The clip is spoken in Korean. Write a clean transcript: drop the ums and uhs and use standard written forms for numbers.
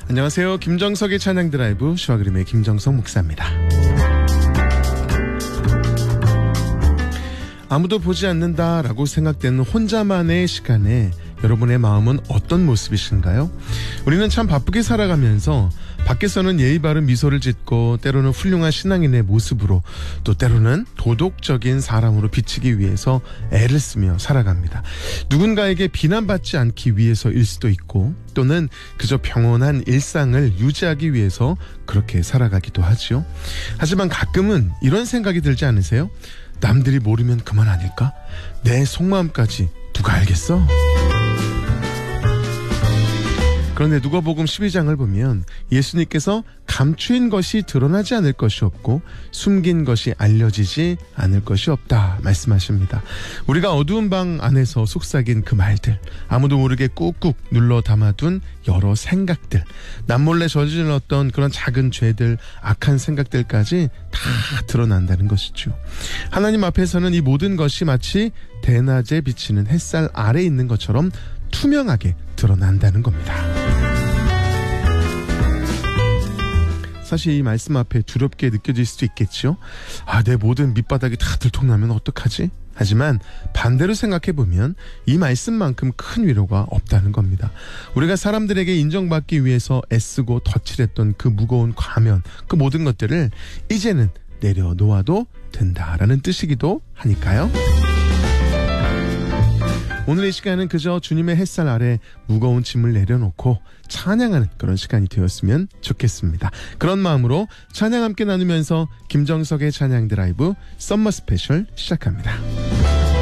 안녕하세요. 김정석의 찬양 드라이브 슈아그림의 김정석 목사입니다. 아무도 보지 않는다라고 생각되는 혼자만의 시간에 여러분의 마음은 어떤 모습이신가요? 우리는 참 바쁘게 살아가면서 밖에서는 예의 바른 미소를 짓고 때로는 훌륭한 신앙인의 모습으로 또 때로는 도덕적인 사람으로 비치기 위해서 애를 쓰며 살아갑니다. 누군가에게 비난받지 않기 위해서일 수도 있고 또는 그저 평온한 일상을 유지하기 위해서 그렇게 살아가기도 하지요. 하지만 가끔은 이런 생각이 들지 않으세요? 남들이 모르면 그만 아닐까? 내 속마음까지 누가 알겠어? 그런데 누가복음 12장을 보면 예수님께서 감추인 것이 드러나지 않을 것이 없고 숨긴 것이 알려지지 않을 것이 없다 말씀하십니다. 우리가 어두운 방 안에서 속삭인 그 말들, 아무도 모르게 꾹꾹 눌러 담아둔 여러 생각들, 남몰래 저질렀던 그런 작은 죄들, 악한 생각들까지 다 드러난다는 것이죠. 하나님 앞에서는 이 모든 것이 마치 대낮에 비치는 햇살 아래 있는 것처럼 투명하게 드러난다는 겁니다. 사실 이 말씀 앞에 두렵게 느껴질 수도 있겠죠. 내 모든 밑바닥이 다 들통나면 어떡하지? 하지만 반대로 생각해보면 이 말씀만큼 큰 위로가 없다는 겁니다. 우리가 사람들에게 인정받기 위해서 애쓰고 덧칠했던 그 무거운 과면, 그 모든 것들을 이제는 내려놓아도 된다라는 뜻이기도 하니까요. 오늘 이 시간은 그저 주님의 햇살 아래 무거운 짐을 내려놓고 찬양하는 그런 시간이 되었으면 좋겠습니다. 그런 마음으로 찬양 함께 나누면서 김정석의 찬양 드라이브 썸머 스페셜 시작합니다.